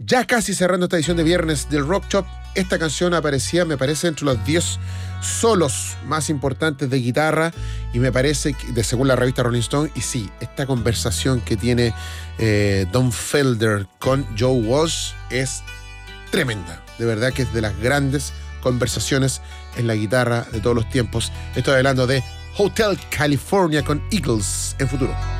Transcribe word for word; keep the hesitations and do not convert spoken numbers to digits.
Ya casi cerrando esta edición de viernes del Rock Shop, esta canción aparecía, me parece, entre los diez solos más importantes de guitarra, y me parece, que, de, según la revista Rolling Stone, y sí, esta conversación que tiene eh, Don Felder con Joe Walsh es tremenda. De verdad que es de las grandes conversaciones en la guitarra de todos los tiempos. Estoy hablando de Hotel California con Eagles en Futuro.